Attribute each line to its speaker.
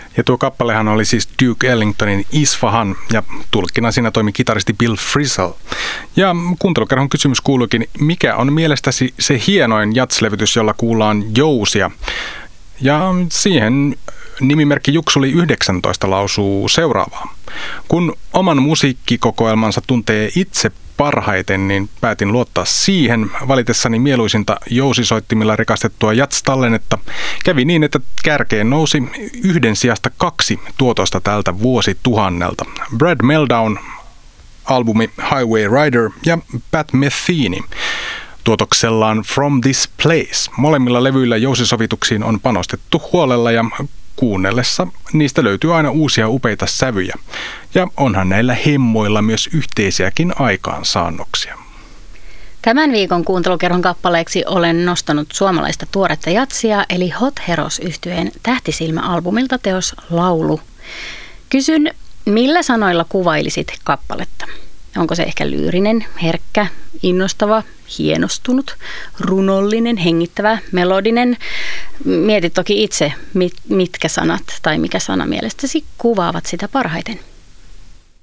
Speaker 1: Ja tuo kappalehan oli siis Duke Ellingtonin Isfahan ja tulkkina siinä toimi kitaristi Bill Frisell. Ja kuuntelukerhon kysymys kuuluukin, mikä on mielestäsi se hienoin jatslevytys, jolla kuullaan jousia? Ja siihen nimimerkki Juksuli 19 lausuu seuraavaa. Kun oman musiikkikokoelmansa tuntee itse parhaiten, niin päätin luottaa siihen. Valitessani mieluisinta jousisoittimilla rikastettua jats-tallennetta kävi niin, että kärkeen nousi 1 sijasta 2 tuotosta tältä vuosituhannelta. Brad Meldown, albumi Highway Rider ja Pat Metheny tuotoksellaan From This Place. Molemmilla levyillä jousisovituksiin on panostettu huolella ja kuunnellessa niistä löytyy aina uusia upeita sävyjä. Ja onhan näillä hemmoilla myös yhteisiäkin aikaansaannoksia.
Speaker 2: Tämän viikon kuuntelukerhon kappaleeksi olen nostanut suomalaista tuoretta jatsia, eli Hot Heroes -yhtyeen Tähtisilmä-albumilta teos Laulu. Kysyn, millä sanoilla kuvailisit kappaletta? Onko se ehkä lyyrinen, herkkä, innostava, hienostunut, runollinen, hengittävä, melodinen? Mietit toki itse, mitkä sanat tai mikä sana mielestäsi kuvaavat sitä parhaiten.